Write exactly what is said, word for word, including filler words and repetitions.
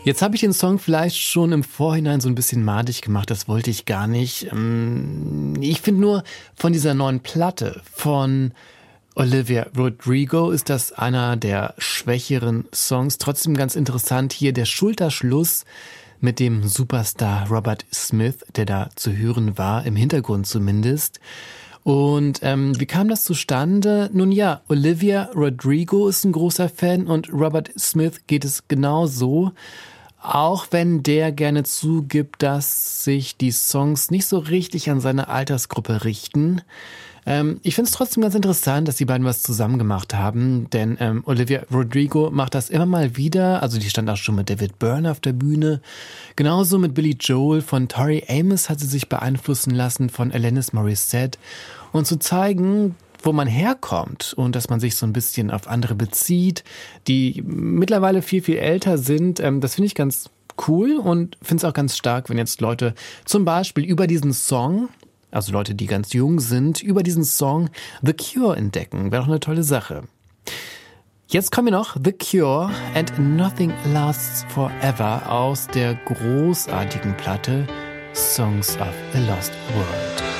Jetzt habe ich den Song vielleicht schon im Vorhinein so ein bisschen madig gemacht, das wollte ich gar nicht. Ich finde nur, von dieser neuen Platte von Olivia Rodrigo ist das einer der schwächeren Songs. Trotzdem ganz interessant hier der Schulterschluss mit dem Superstar Robert Smith, der da zu hören war, im Hintergrund zumindest. Und ähm, wie kam das zustande? Nun ja, Olivia Rodrigo ist ein großer Fan und Robert Smith geht es genauso. Auch wenn der gerne zugibt, dass sich die Songs nicht so richtig an seine Altersgruppe richten. Ähm, ich finde es trotzdem ganz interessant, dass die beiden was zusammen gemacht haben, denn ähm, Olivia Rodrigo macht das immer mal wieder, also die stand auch schon mit David Byrne auf der Bühne. Genauso mit Billy Joel, von Tori Amos hat sie sich beeinflussen lassen, von Alanis Morissette. Und zu zeigen, wo man herkommt und dass man sich so ein bisschen auf andere bezieht, die mittlerweile viel, viel älter sind, ähm, das finde ich ganz cool und finde es auch ganz stark, wenn jetzt Leute zum Beispiel über diesen Song, also Leute, die ganz jung sind, über diesen Song The Cure entdecken. Wäre doch eine tolle Sache. Jetzt kommen wir noch The Cure and Nothing Lasts Forever aus der großartigen Platte Songs of a Lost World.